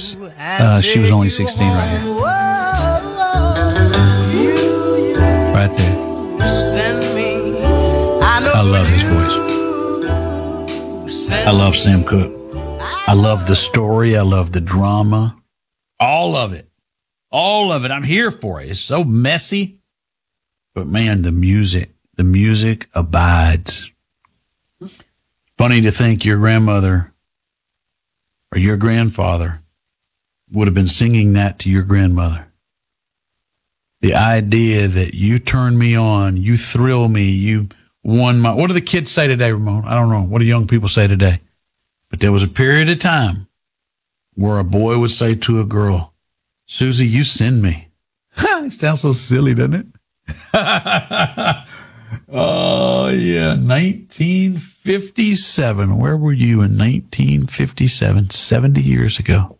is she was only 16 right here. Right there. I love his voice. I love Sam Cooke. I love the story. I love the drama. All of it. All of it. I'm here for it. It's so messy. But man, the music abides. Funny to think your grandmother or your grandfather would have been singing that to your grandmother. The idea that you turn me on, you thrill me, you won my... What do the kids say today, Ramon? I don't know. What do young people say today? But there was a period of time where a boy would say to a girl, Susie, you send me. It sounds so silly, doesn't it? Oh, yeah. 1957. Where were you in 1957? 70 years ago.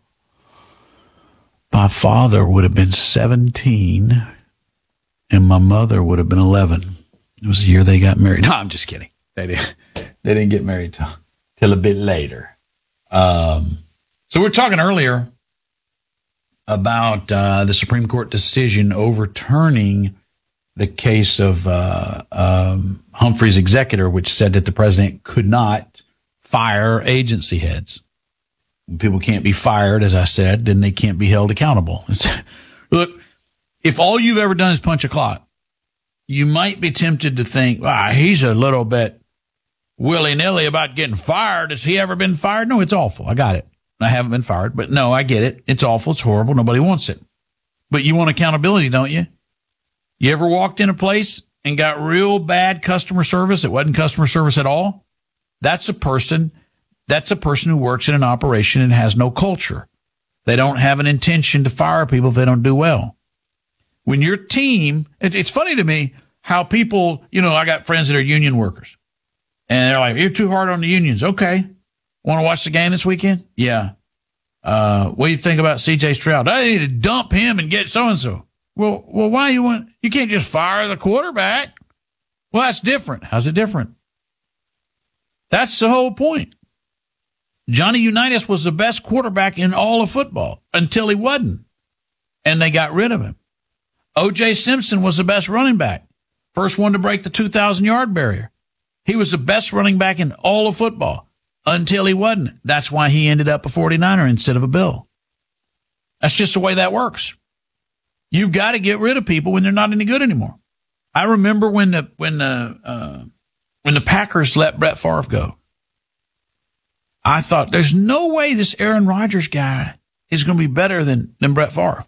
My father would have been 17, and my mother would have been 11. It was the year they got married. No, I'm just kidding. They didn't get married till a bit later. So we were talking earlier about the Supreme Court decision overturning the case of Humphrey's executor, which said that the president could not fire agency heads. When people can't be fired, as I said, then they can't be held accountable. Look, if all you've ever done is punch a clock, you might be tempted to think, he's a little bit willy-nilly about getting fired. Has he ever been fired? No, it's awful. I got it. I haven't been fired, but no, I get it. It's awful. It's horrible. Nobody wants it. But you want accountability, don't you? You ever walked in a place and got real bad customer service? It wasn't customer service at all. That's a person who works in an operation and has no culture. They don't have an intention to fire people if they don't do well. When your team, it's funny to me how people, I got friends that are union workers. And they're like, you're too hard on the unions. Okay. Want to watch the game this weekend? Yeah. What do you think about C.J. Stroud? I need to dump him and get so-and-so. Well, why you can't just fire the quarterback? Well, that's different. How's it different? That's the whole point. Johnny Unitas was the best quarterback in all of football until he wasn't, and they got rid of him. O.J. Simpson was the best running back, first one to break the 2,000-yard barrier. He was the best running back in all of football until he wasn't. That's why he ended up a 49er instead of a Bill. That's just the way that works. You've got to get rid of people when they're not any good anymore. I remember when the Packers let Brett Favre go. I thought, there's no way this Aaron Rodgers guy is going to be better than Brett Favre.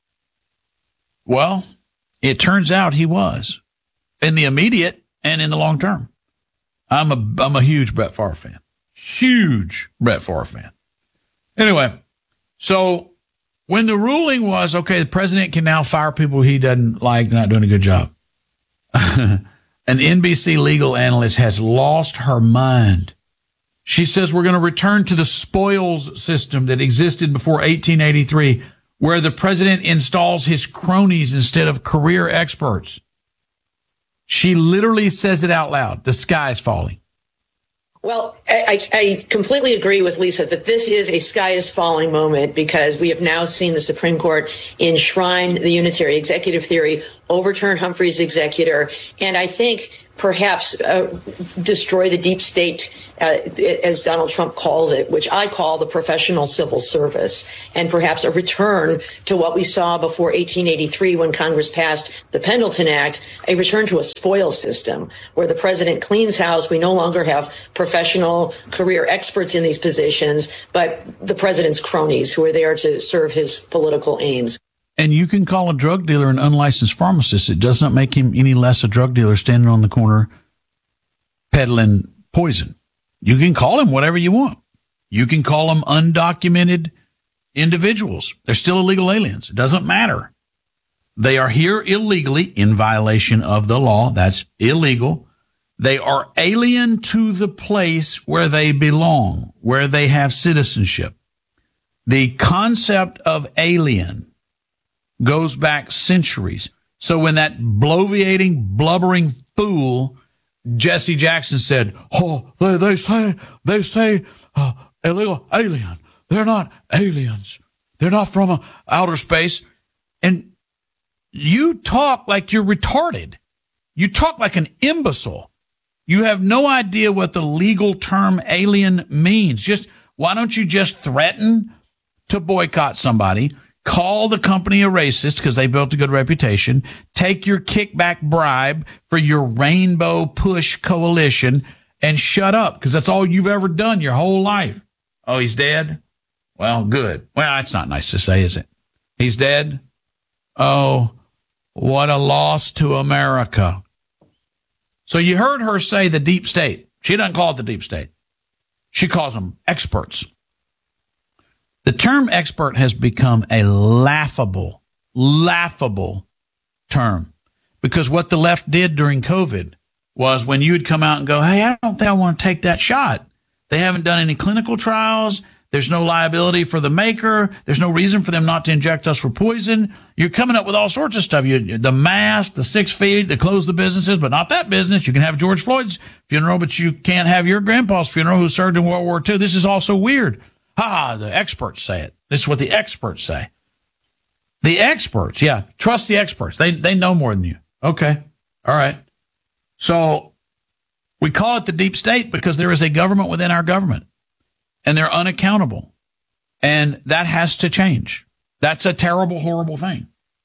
Well, it turns out he was in the immediate and in the long term. I'm a huge Brett Favre fan. Huge Brett Favre fan. Anyway, so when the ruling was, okay, the president can now fire people he doesn't like, not doing a good job. An NBC legal analyst has lost her mind. She says we're going to return to the spoils system that existed before 1883, where the president installs his cronies instead of career experts. She literally says it out loud. The sky is falling. Well, I completely agree with Lisa that this is a sky is falling moment, because we have now seen the Supreme Court enshrine the unitary executive theory, overturn Humphrey's executor, and I think perhaps destroy the deep state, as Donald Trump calls it, which I call the professional civil service, and perhaps a return to what we saw before 1883 when Congress passed the Pendleton Act, a return to a spoils system where the president cleans house. We no longer have professional career experts in these positions, but the president's cronies who are there to serve his political aims. And you can call a drug dealer an unlicensed pharmacist. It does not make him any less a drug dealer standing on the corner peddling poison. You can call him whatever you want. You can call them undocumented individuals. They're still illegal aliens. It doesn't matter. They are here illegally in violation of the law. That's illegal. They are alien to the place where they belong, where they have citizenship. The concept of alien goes back centuries. So when that bloviating, blubbering fool Jesse Jackson said, "Oh, they say illegal alien. They're not aliens. They're not from outer space. And you talk like you're retarded. You talk like an imbecile. You have no idea what the legal term alien means. Why don't you just threaten to boycott somebody, call the company a racist because they built a good reputation, take your kickback bribe for your rainbow push coalition, and shut up, because that's all you've ever done your whole life. Oh, he's dead? Well, good. Well, that's not nice to say, is it? He's dead? Oh, what a loss to America. So you heard her say the deep state. She doesn't call it the deep state. She calls them experts. The term expert has become a laughable term, because what the left did during COVID was when you would come out and go, hey, I don't think I want to take that shot. They haven't done any clinical trials. There's no liability for the maker. There's no reason for them not to inject us for poison. You're coming up with all sorts of stuff. The mask, the 6 feet, to close the businesses, but not that business. You can have George Floyd's funeral, but you can't have your grandpa's funeral who served in World War II. This is all so weird. The experts say it. This is what the experts say. The experts, yeah. Trust the experts. They know more than you. Okay. All right. So we call it the deep state because there is a government within our government, and they're unaccountable. And that has to change. That's a terrible, horrible thing.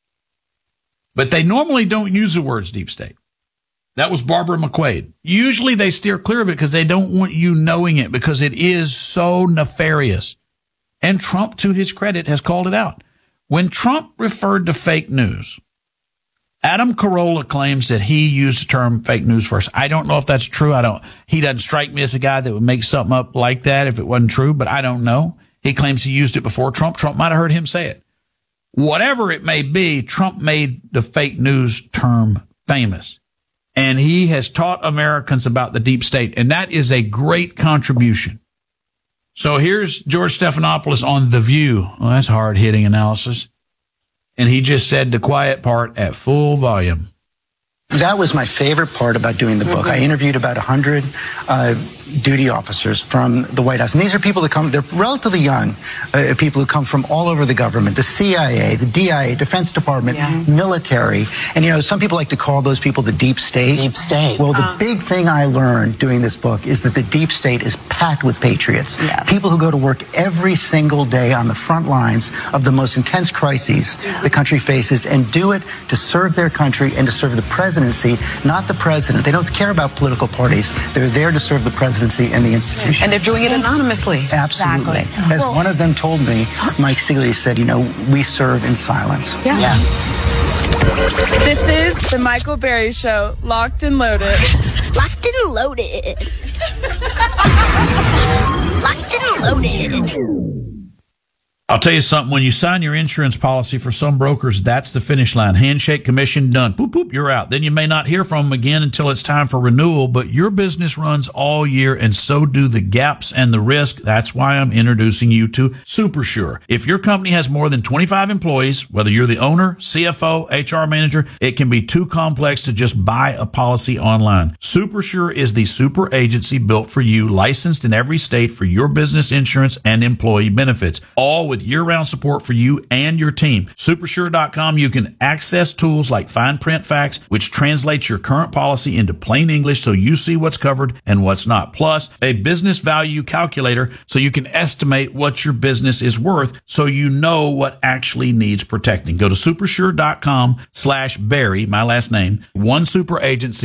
But they normally don't use the words deep state. That was Barbara McQuade. Usually they steer clear of it because they don't want you knowing it, because it is so nefarious. And Trump, to his credit, has called it out. When Trump referred to fake news, Adam Carolla claims that he used the term fake news first. I don't know if that's true. He doesn't strike me as a guy that would make something up like that if it wasn't true, but I don't know. He claims he used it before Trump. Trump might have heard him say it. Whatever it may be, Trump made the fake news term famous. And he has taught Americans about the deep state. And that is a great contribution. So here's George Stephanopoulos on The View. Well, that's hard-hitting analysis. And he just said the quiet part at full volume. That was my favorite part about doing the book. I interviewed about 100 duty officers from the White House. And these are people that they're relatively young, people who come from all over the government, the CIA, the DIA, Defense Department, military. And, some people like to call those people the deep state. Deep state. Well, the big thing I learned doing this book is that the deep state is packed with patriots. Yes. People who go to work every single day on the front lines of the most intense crises the country faces, and do it to serve their country and to serve the presidency, not the president. They don't care about political parties. They're there to serve the presidency and the institution. And they're doing it anonymously. Absolutely. Exactly. As one of them told me, Mike Sealy said, we serve in silence. Yeah. This is the Michael Berry Show, locked and loaded. Locked and loaded. Locked and loaded. I'll tell you something. When you sign your insurance policy for some brokers, that's the finish line. Handshake, commission, done. Boop, boop, you're out. Then you may not hear from them again until it's time for renewal, but your business runs all year, and so do the gaps and the risk. That's why I'm introducing you to SuperSure. If your company has more than 25 employees, whether you're the owner, CFO, HR manager, it can be too complex to just buy a policy online. SuperSure is the super agency built for you, licensed in every state for your business insurance and employee benefits, all with year-round support for you and your team. Supersure.com, you can access tools like Fine Print Facts, which translates your current policy into plain English so you see what's covered and what's not. Plus, a business value calculator so you can estimate what your business is worth so you know what actually needs protecting. Go to supersure.com/Barry, my last name, one super agency.